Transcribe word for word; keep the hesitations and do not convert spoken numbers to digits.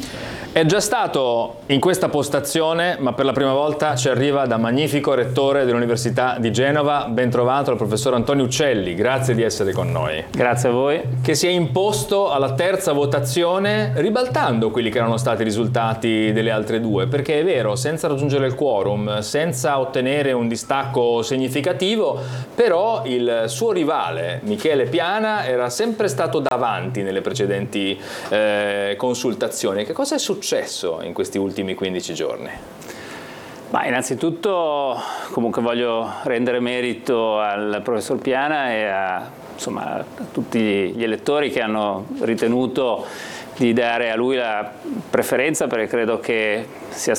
È già stato in questa postazione, ma per la prima volta ci arriva da magnifico rettore dell'Università di Genova. Ben trovato il professor Antonio Uccelli, grazie di essere con noi. Grazie a voi. Che si è imposto alla terza votazione ribaltando quelli che erano stati i risultati delle altre due, perché è vero, senza raggiungere il quorum, senza ottenere un distacco significativo, però il suo rivale Michele Piana era sempre stato davanti nelle precedenti eh, consultazioni. Che cosa è successo in questi ultimi quindici giorni? Ma innanzitutto comunque voglio rendere merito al professor Piana e a, insomma, a tutti gli elettori che hanno ritenuto di dare a lui la preferenza, perché credo che sia